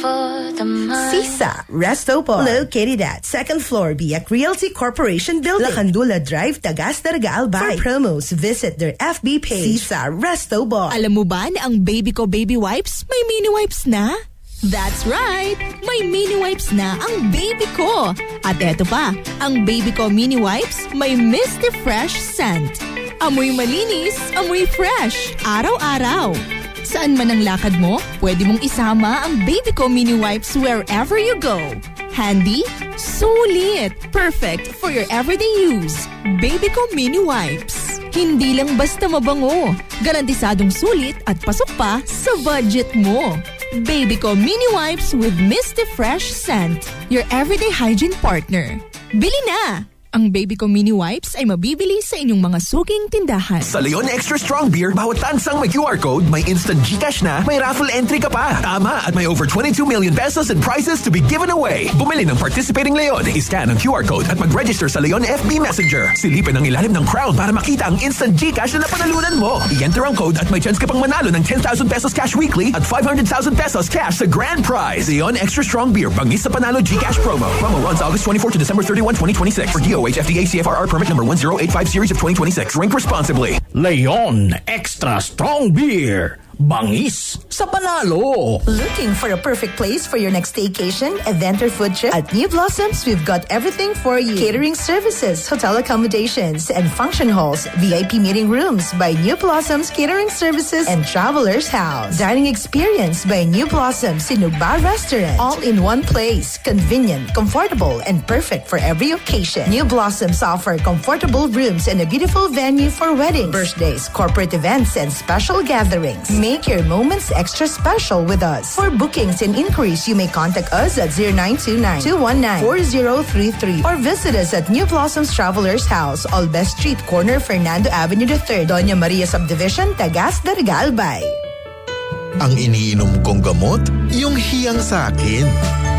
for the mind. Sisa Resto Bar, located at 2nd floor Biak Realty Corporation Building, Lacandula Drive, Tagas Daraga, Albay. For promos, visit their FB page, Sisa Resto Bar. Alam mo ba na ang Baby Ko Baby Wipes may mini wipes na? That's right! May mini wipes na ang Baby Ko. At eto pa, ang Baby Ko mini wipes may Misty Fresh scent. Amoy malinis, amoy fresh, araw-araw. Saan man ang lakad mo, pwede mong isama ang Baby Ko mini wipes wherever you go. Handy, sulit, perfect for your everyday use. Baby Ko mini wipes. Hindi lang basta mabango, garantisadong sulit at pasok pa sa budget mo. Baby Ko mini wipes with Misty Fresh scent, your everyday hygiene partner. Bili na! Ang Baby Ko mini wipes ay mabibili sa inyong mga suking tindahan. Sa Leon Extra Strong Beer, bawat tansang may QR code, may instant GCash na, may raffle entry ka pa. Tama, at may over 22 million pesos in prizes to be given away. Bumili ng participating Leon, iscan ang QR code at mag-register sa Leon FB Messenger. Silipin ang ilalim ng crown para makita ang instant GCash na napanalunan mo. I-enter ang code at may chance ka pang manalo ng 10,000 pesos cash weekly at 500,000 pesos cash sa grand prize. Leon Extra Strong Beer, bangis sa panalo GCash promo. Promo runs August 24 to December 31, 2026 for DOH FDA CFRR permit number 1085 series of 2026. Drink responsibly. Leon Extra Strong Beer. Bangis sa panalo. Looking for a perfect place for your next staycation, event, or food trip? At New Blossoms, we've got everything for you. Catering services, hotel accommodations, and function halls, VIP meeting rooms by New Blossoms Catering Services and Traveler's House. Dining experience by New Blossoms Sinugba Restaurant. All in one place. Convenient, comfortable, and perfect for every occasion. New Blossoms offer comfortable rooms and a beautiful venue for weddings, birthdays, corporate events, and special gatherings. Make your moments extra special with us. For bookings and inquiries, you may contact us at 0929-219-4033 or visit us at New Blossoms Travelers House, Olbes Street, corner Fernando Avenue III, Doña Maria Subdivision, Tagas Daraga, Albay. Ang iniinom kong gamot, yung hiyang sa akin.